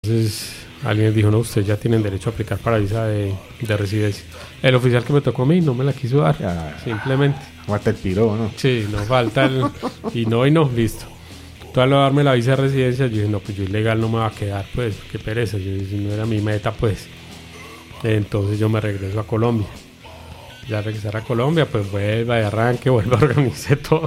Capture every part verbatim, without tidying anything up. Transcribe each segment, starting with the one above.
Entonces alguien dijo, no, ustedes ya tienen derecho a aplicar para visa de, de residencia. El oficial que me tocó a mí no me la quiso dar, Ya, simplemente. Muerte el piro, ¿no? Sí, no falta el... Y no, y no, listo. Tú al darme la visa de residencia, yo dije, no, pues yo ilegal no me va a quedar, pues, qué pereza. Yo dije, no era mi meta, pues. Entonces yo me regreso a Colombia. Ya regresar a Colombia, pues vuelva de arranque, vuelva a organizar todo.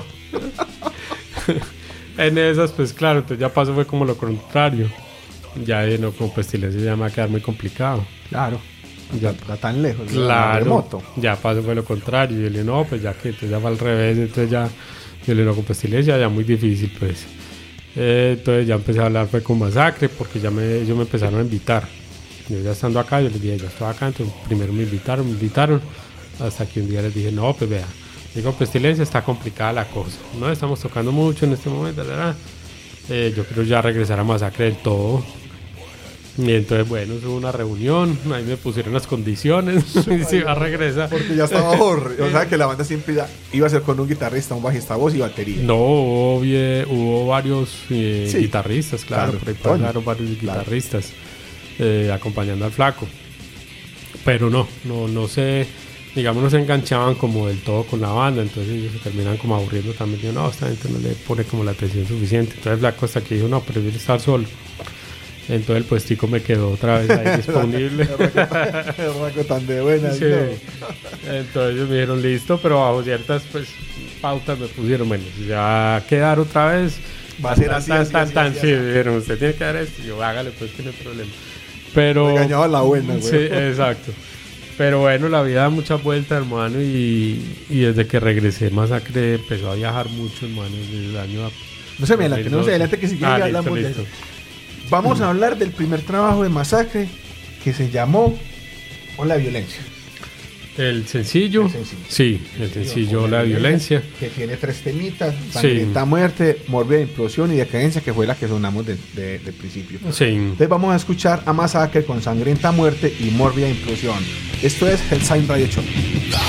En esas, pues claro, entonces ya pasó fue como lo contrario. Ya eh, no, con pestilencia ya me va a quedar muy complicado. Claro. Ya, Está tan lejos. claro, Remoto. ya pasó fue lo contrario. Yo le dije, no, pues ya que entonces ya va al revés, entonces ya, yo le digo, no, con pestilencia ya muy difícil, pues. Eh, entonces ya empecé a hablar fue con Masacre, porque ya me, ellos me empezaron a invitar. Yo ya estando acá, yo les dije, ya estoy acá, entonces primero me invitaron, me invitaron, hasta que un día les dije, no, pues vea, digo, pestilencia está complicada la cosa, no estamos tocando mucho en este momento, ¿verdad? Eh, yo quiero ya regresar a Masacre del todo. Y entonces, bueno, hubo una reunión, ahí me pusieron las condiciones, y se iba a regresar. Porque ya estaba horrible. O sea que la banda siempre iba, iba a ser con un guitarrista, un bajista, voz y batería. No, hubo, bien- hubo varios eh, Sí. guitarristas, claro, Claro. por ahí Coño. pasaron varios Claro. guitarristas eh, acompañando al flaco. Pero no, no, no se, digamos, no se enganchaban como del todo con la banda, entonces ellos se terminan como aburriendo también. Yo, no, esta gente no le pone como la atención suficiente. Entonces el flaco hasta que dijo, no, prefiero estar solo. Entonces el puestico me quedó otra vez ahí disponible. El raco tan de buena. Sí. ¿no? Entonces ellos me dijeron listo, pero bajo ciertas pues pautas me pusieron, bueno, si ya va a quedar otra vez, Va a ser tan, así, tan, así, tan, así, tan, así, sí, así. me dijeron, usted tiene que dar esto, y yo hágale pues que no hay problema. Pero Regañaba la buena, güey. sí, exacto. Pero bueno, la vida da muchas vueltas, hermano, y, y desde que regresé Masacre empezó a viajar mucho, hermano, desde el año No se me adelante, no se me adelante que si quiere Ah, ya listo, hablamos de listo. eso. Vamos a hablar del primer trabajo de Masacre que se llamó Hola Violencia. El sencillo, El sencillo. sí, el sencillo La Violencia. Que tiene tres temitas: Sangrienta Muerte, Mórbida Implosión y Decadencia, que fue la que sonamos de, de, del principio. Sí. Entonces vamos a escuchar a Masacre con Sangrienta Muerte y Mórbida Implosión. Esto es Hellside Radio Show.